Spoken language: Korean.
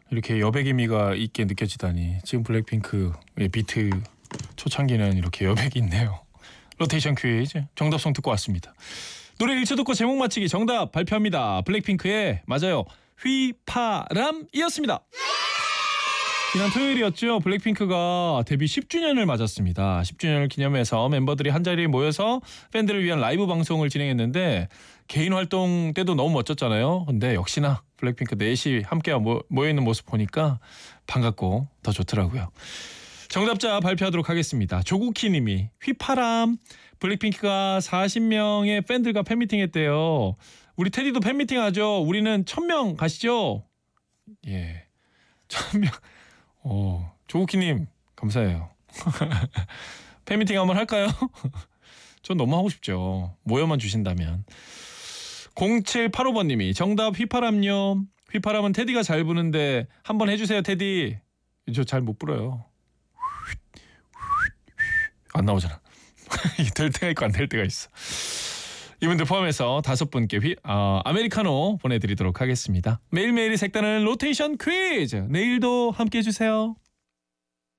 이렇게 여백 의미가 있게 느껴지다니. 지금 블랙핑크의 비트 초창기는 이렇게 여백이 있네요. 로테이션 퀴즈 정답송 듣고 왔습니다. 노래 1초 듣고 제목 맞히기 정답 발표합니다. 블랙핑크의 맞아요. 휘파람이었습니다. 지난 토요일이었죠. 블랙핑크가 데뷔 10주년을 맞았습니다. 10주년을 기념해서 멤버들이 한자리에 모여서 팬들을 위한 라이브 방송을 진행했는데 개인 활동 때도 너무 멋졌잖아요. 근데 역시나 블랙핑크 넷이 함께 모여있는 모습 보니까 반갑고 더 좋더라고요. 정답자 발표하도록 하겠습니다. 조국희 님이 휘파람. 블랙핑크가 40명의 팬들과 팬미팅 했대요. 우리 테디도 팬미팅 하죠. 우리는 1000명 가시죠. 예, 1000명. 조국희님 감사해요. 팬미팅 한번 할까요? 전 너무 하고 싶죠. 모여만 주신다면. 0785번님이 정답 휘파람요. 휘파람은 테디가 잘 부는데 한번 해주세요 테디. 저 잘 못 불어요. 안 나오잖아. 이게 될 때가 있고 안 될 때가 있어. 이분들 포함해서 5분께 아메리카노 보내드리도록 하겠습니다. 매일매일이 색다른 로테이션 퀴즈. 내일도 함께해 주세요.